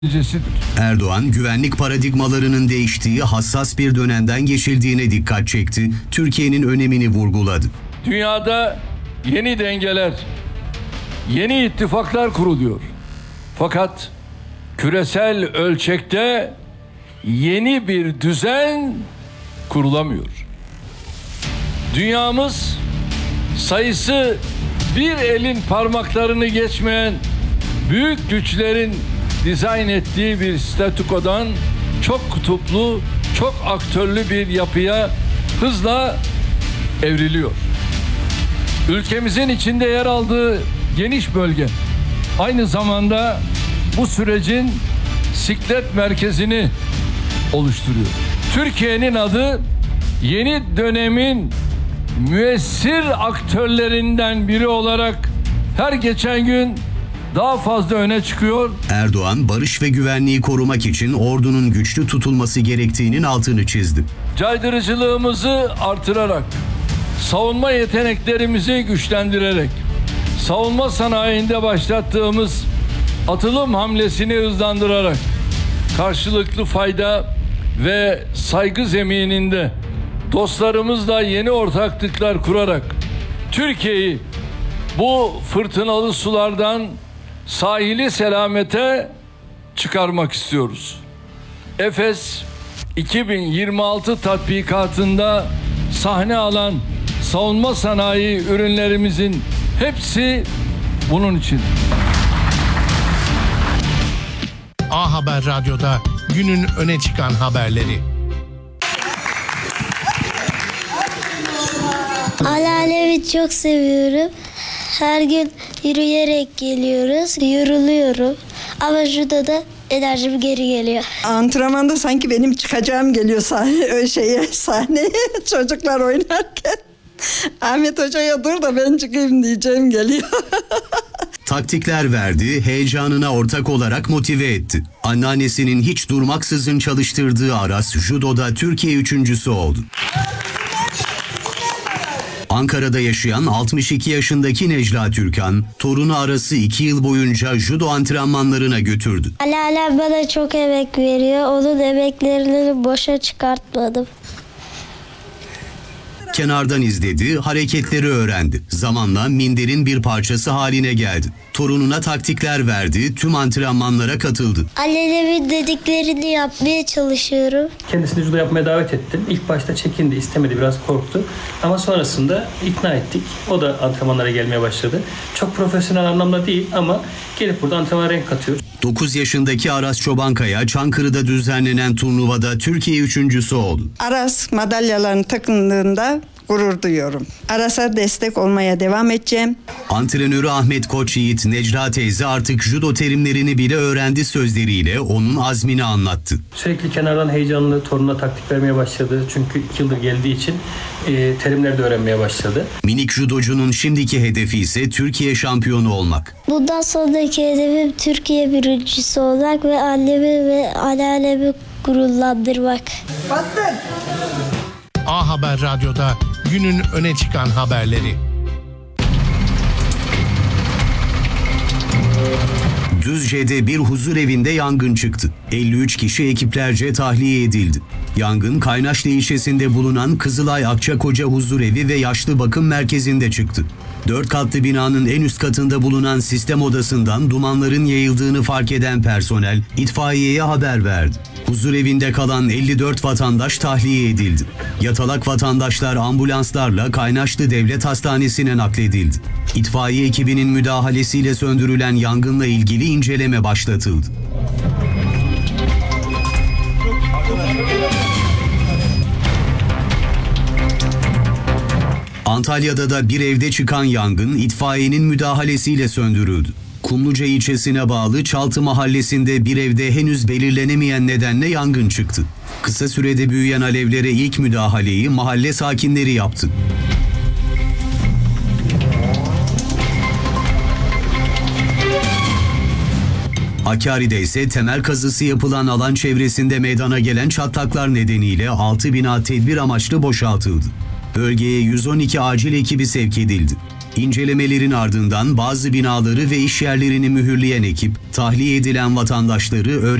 Erdoğan, güvenlik paradigmalarının değiştiği hassas bir dönemden geçildiğine dikkat çekti, Türkiye'nin önemini vurguladı. Dünyada yeni dengeler, yeni ittifaklar kuruluyor. Fakat küresel ölçekte yeni bir düzen kurulamıyor. Dünyamız sayısı bir elin parmaklarını geçmeyen büyük güçlerin dizayn ettiği bir statükodan çok kutuplu, çok aktörlü bir yapıya hızla evriliyor. Ülkemizin içinde yer aldığı geniş bölge aynı zamanda bu sürecin siklet merkezini oluşturuyor. Türkiye'nin adı yeni dönemin müessir aktörlerinden biri olarak her geçen gün daha fazla öne çıkıyor. Erdoğan, barış ve güvenliği korumak için ordunun güçlü tutulması gerektiğinin altını çizdi. Caydırıcılığımızı artırarak, savunma yeteneklerimizi güçlendirerek, savunma sanayinde başlattığımız atılım hamlesini hızlandırarak, karşılıklı fayda ve saygı zemininde dostlarımızla yeni ortaklıklar kurarak Türkiye'yi bu fırtınalı sulardan sahili selamete çıkarmak istiyoruz. Efes 2026 tatbikatında sahne alan savunma sanayi ürünlerimizin hepsi bunun için. A Haber Radyo'da günün öne çıkan haberleri. Ali Alev'i çok seviyorum. Her gün yürüyerek geliyoruz. Yoruluyorum. Ama şurada da enerjim geri geliyor. Antrenmanda sanki benim çıkacağım geliyor sahneye çocuklar oynarken. Ahmet Hoca'ya dur da ben çıkayım diyeceğim geliyor. Taktikler verdi, heyecanına ortak olarak motive etti. Anneannesinin hiç durmaksızın çalıştırdığı Aras, judoda Türkiye üçüncüsü oldu. Ankara'da yaşayan 62 yaşındaki Necla Türkan, torunu Aras'ı 2 yıl boyunca judo antrenmanlarına götürdü. Ali Alev bana çok emek veriyor. Onun emeklerini boşa çıkartmadım. Kenardan izledi, hareketleri öğrendi. Zamanla minderin bir parçası haline geldi. Torununa taktikler verdi, tüm antrenmanlara katıldı. Ali Alev'in dediklerini yapmaya çalışıyorum. Kendisini judo yapmaya davet ettim. İlk başta çekindi, istemedi, biraz korktu. Ama sonrasında ikna ettik. O da antrenmanlara gelmeye başladı. Çok profesyonel anlamda değil ama gelip burada antrenmana renk katıyor. 9 yaşındaki Aras Çobankaya, Çankırı'da düzenlenen turnuvada Türkiye üçüncüsü oldu. Aras madalyalarını takındığında gurur duyuyorum. Aras'a destek olmaya devam edeceğim. Antrenörü Ahmet Koç Yiğit, Necla teyze artık judo terimlerini bile öğrendi sözleriyle onun azmini anlattı. Sürekli kenardan heyecanlı torununa taktik vermeye başladı. Çünkü 2 yıldır geldiği için terimleri de öğrenmeye başladı. Minik judocunun şimdiki hedefi ise Türkiye şampiyonu olmak. Bundan sonraki hedefim Türkiye birincisi olmak ve annemi ve Ali Alev'i gururlandırmak. A Haber Radyo'da günün öne çıkan haberleri. Düzce'de bir huzur evinde yangın çıktı. 53 kişi ekiplerce tahliye edildi. Yangın Kaynaşlı ilçesinde bulunan Kızılay Akçakoca Huzurevi ve Yaşlı Bakım Merkezi'nde çıktı. 4 katlı binanın en üst katında bulunan sistem odasından dumanların yayıldığını fark eden personel itfaiyeye haber verdi. Huzurevinde kalan 54 vatandaş tahliye edildi. Yatalak vatandaşlar ambulanslarla Kaynaşlı Devlet Hastanesi'ne nakledildi. İtfaiye ekibinin müdahalesiyle söndürülen yangınla ilgili inceleme başlatıldı. Antalya'da da bir evde çıkan yangın itfaiyenin müdahalesiyle söndürüldü. Kumluca ilçesine bağlı Çaltı mahallesinde bir evde henüz belirlenemeyen nedenle yangın çıktı. Kısa sürede büyüyen alevlere ilk müdahaleyi mahalle sakinleri yaptı. Hakkari'de ise temel kazısı yapılan alan çevresinde meydana gelen çatlaklar nedeniyle 6 bina tedbir amaçlı boşaltıldı. Bölgeye 112 acil ekibi sevk edildi. İncelemelerin ardından bazı binaları ve iş yerlerini mühürleyen ekip tahliye edilen vatandaşları